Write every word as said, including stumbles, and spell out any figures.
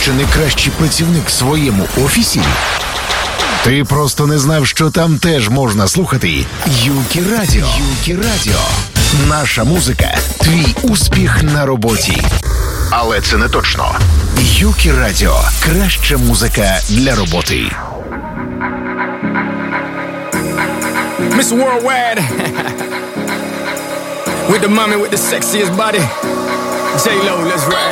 чи не кращий працівник в своєму офісі? Ти просто не знав, що там теж можна слухати Юкі Радіо. Юкі Радіо. Наша музика – твій успіх на роботі. Але це не точно. Юкі Радіо – краща музика для роботи. Miss Worldwide with the mommy with the sexiest body. J-Lo, let's ride.